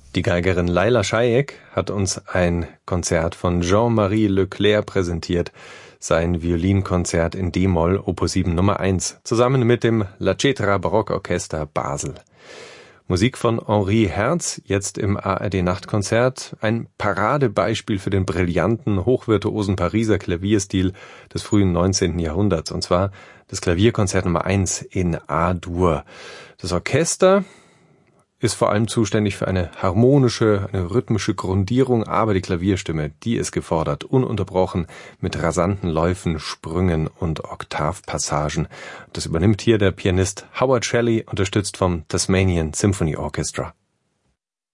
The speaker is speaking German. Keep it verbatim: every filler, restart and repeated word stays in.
Die Geigerin Laila Shaik hat uns ein Konzert von Jean-Marie Leclerc präsentiert, sein Violinkonzert in D-Moll Opus sieben Nummer eins, zusammen mit dem La Cetra Barockorchester Basel. Musik von Henri Herz, jetzt im A R D-Nachtkonzert, ein Paradebeispiel für den brillanten, hochvirtuosen Pariser Klavierstil des frühen neunzehnten Jahrhunderts, und zwar das Klavierkonzert Nummer eins in A-Dur. Das Orchester ist vor allem zuständig für eine harmonische, eine rhythmische Grundierung, aber die Klavierstimme, die ist gefordert, ununterbrochen mit rasanten Läufen, Sprüngen und Oktavpassagen. Das übernimmt hier der Pianist Howard Shelley, unterstützt vom Tasmanian Symphony Orchestra.